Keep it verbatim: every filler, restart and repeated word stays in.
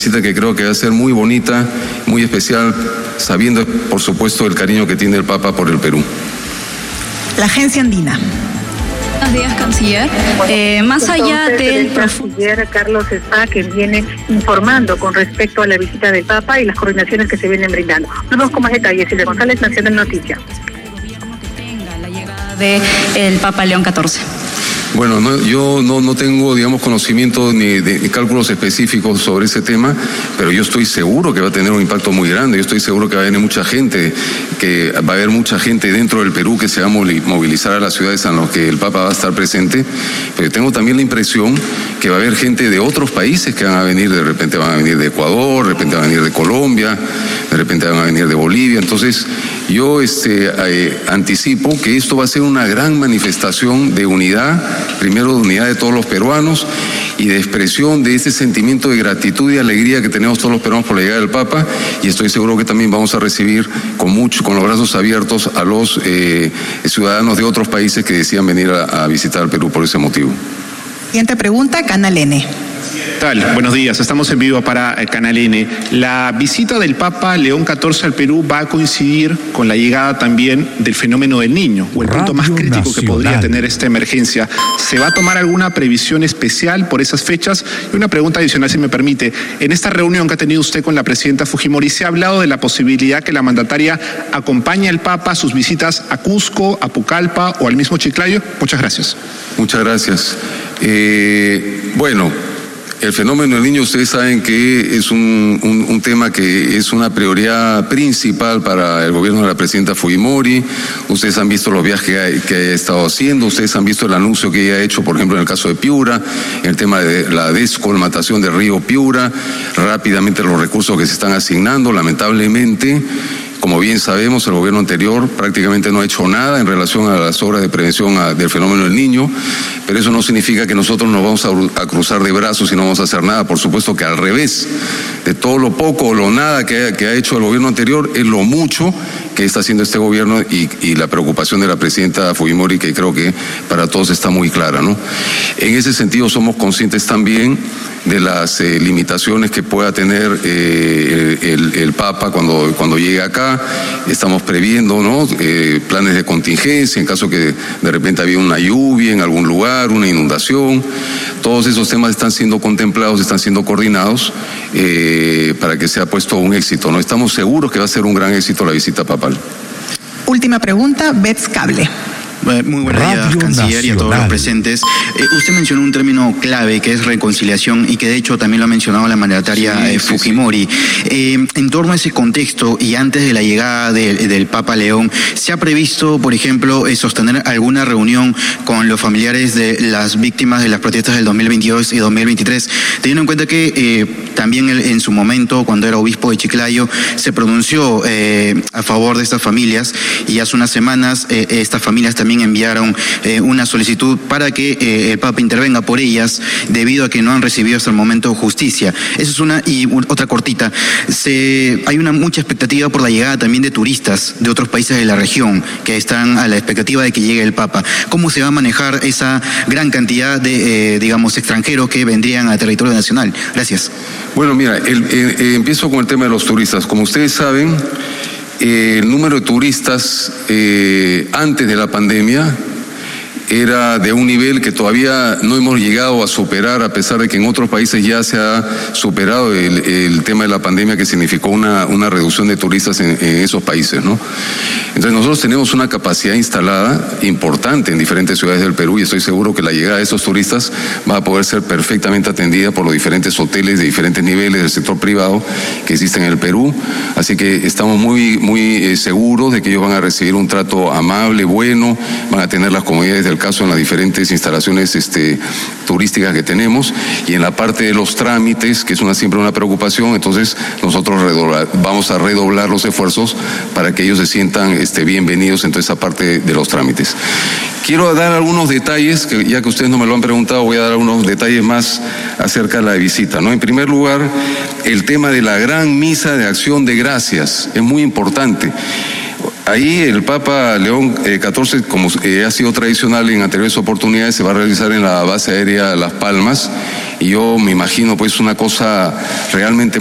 Visita que creo que va a ser muy bonita, muy especial, sabiendo, por supuesto, el cariño que tiene el Papa por el Perú. La Agencia Andina. Buenos días, canciller. Eh, más allá del el canciller Carlos Spa, que viene informando con respecto a la visita del Papa y las coordinaciones que se vienen brindando. Vamos con más detalles. Silvia González, Nacional Noticias. La llegada del Papa León catorce. Bueno, no, yo no, no tengo, digamos, conocimiento ni de, de cálculos específicos sobre ese tema, pero yo estoy seguro que va a tener un impacto muy grande. Yo estoy seguro que va a venir mucha gente, que va a haber mucha gente dentro del Perú que se va a movilizar a las ciudades en las que el Papa va a estar presente, pero tengo también la impresión que va a haber gente de otros países que van a venir, de repente van a venir de Ecuador, de repente van a venir de Colombia, de repente van a venir de Bolivia. Entonces, yo este, eh, anticipo que esto va a ser una gran manifestación de unidad, primero de unidad de todos los peruanos y de expresión de ese sentimiento de gratitud y alegría que tenemos todos los peruanos por la llegada del Papa, y estoy seguro que también vamos a recibir con mucho, con los brazos abiertos a los eh, ciudadanos de otros países que decían venir a, a visitar el Perú por ese motivo. Siguiente pregunta, Canal N. ¿Qué tal? Buenos días, estamos en vivo para Canal N. La visita del Papa León catorce al Perú va a coincidir con la llegada también del fenómeno del Niño, o el punto más crítico que podría tener esta emergencia. ¿Se va a tomar alguna previsión especial por esas fechas? Y una pregunta adicional, si me permite. En esta reunión que ha tenido usted con la presidenta Fujimori, ¿se ha hablado de la posibilidad que la mandataria acompañe al Papa a sus visitas a Cusco, a Pucallpa o al mismo Chiclayo? Muchas gracias. Muchas gracias. Eh, bueno, el fenómeno del niño, ustedes saben que es un, un, un tema que es una prioridad principal para el gobierno de la presidenta Fujimori. Ustedes han visto los viajes que ha, que ha estado haciendo, ustedes han visto el anuncio que ella ha hecho, por ejemplo, en el caso de Piura, el tema de la descolmatación del río Piura, rápidamente los recursos que se están asignando, lamentablemente. Como bien sabemos, el gobierno anterior prácticamente no ha hecho nada en relación a las obras de prevención a, del fenómeno del Niño, pero eso no significa que nosotros nos vamos a, a cruzar de brazos y no vamos a hacer nada. Por supuesto que al revés, de todo lo poco o lo nada que ha, que ha hecho el gobierno anterior, es lo mucho que está haciendo este gobierno y, y la preocupación de la presidenta Fujimori, que creo que para todos está muy clara, ¿no? En ese sentido somos conscientes también de las eh, limitaciones que pueda tener eh, el, el Papa cuando, cuando llegue acá. Estamos previendo, ¿no?, eh, planes de contingencia en caso que de repente había una lluvia en algún lugar, una inundación. Todos esos temas están siendo contemplados, están siendo coordinados eh, para que sea puesto un éxito, ¿no? Estamos seguros que va a ser un gran éxito la visita papal. Última pregunta, Bets Cable. Muy buenos días, canciller, y a todos los presentes. Eh, usted mencionó un término clave que es reconciliación y que de hecho también lo ha mencionado la mandataria sí, eh, Fujimori. Sí, sí. Eh, en torno a ese contexto y antes de la llegada de, del Papa León, ¿se ha previsto, por ejemplo, eh, sostener alguna reunión con los familiares de las víctimas de las protestas del dos mil veintidós y dos mil veintitrés? Teniendo en cuenta que eh, también él, en su momento, cuando era obispo de Chiclayo, se pronunció eh, a favor de estas familias, y hace unas semanas eh, estas familias también enviaron eh, una solicitud para que eh, el Papa intervenga por ellas debido a que no han recibido hasta el momento justicia. Esa es una. Y otra cortita, se, hay una mucha expectativa por la llegada también de turistas de otros países de la región que están a la expectativa de que llegue el Papa. ¿Cómo se va a manejar esa gran cantidad de, eh, digamos, extranjeros que vendrían al territorio nacional? Gracias. Bueno, mira, el, el, el, empiezo con el tema de los turistas. Como ustedes saben, el número de turistas eh, antes de la pandemia era de un nivel que todavía no hemos llegado a superar, a pesar de que en otros países ya se ha superado el, el tema de la pandemia, que significó una, una reducción de turistas en, en esos países, ¿no? Entonces nosotros tenemos una capacidad instalada importante en diferentes ciudades del Perú, y estoy seguro que la llegada de esos turistas va a poder ser perfectamente atendida por los diferentes hoteles de diferentes niveles del sector privado que existen en el Perú. Así que estamos muy, muy eh, seguros de que ellos van a recibir un trato amable, bueno, van a tener las comodidades del caso en las diferentes instalaciones este, turísticas que tenemos. Y en la parte de los trámites, que es una, siempre una preocupación, entonces nosotros redoblar, vamos a redoblar los esfuerzos para que ellos se sientan este, bienvenidos en toda esa parte de los trámites. Quiero dar algunos detalles, que ya que ustedes no me lo han preguntado, voy a dar algunos detalles más acerca de la visita, ¿no? En primer lugar, el tema de la gran misa de acción de gracias es muy importante. Ahí el Papa León catorce, como eh, ha sido tradicional en anteriores oportunidades, se va a realizar en la base aérea Las Palmas, y yo me imagino pues una cosa realmente